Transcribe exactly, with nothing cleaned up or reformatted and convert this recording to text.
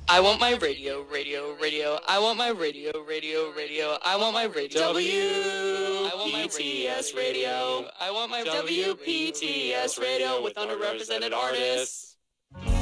I want my radio, radio, radio. I want my radio, radio, radio. I want my radio. W P T S Radio. I want my W P T S Radio with underrepresented artists.